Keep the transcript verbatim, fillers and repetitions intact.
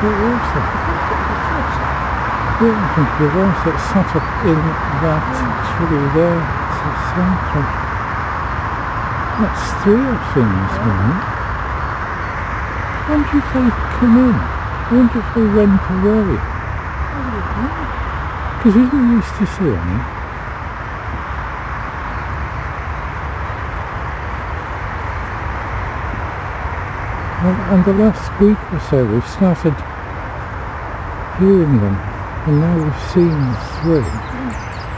quite awesome. Yeah, I think you're right. It's sat up in that tree there. It's a centre. That's three things, man. I wonder if they come in. I wonder if they went away. Because we didn't used to see any. And, and the last week or so we've started hearing them, and now we've seen three.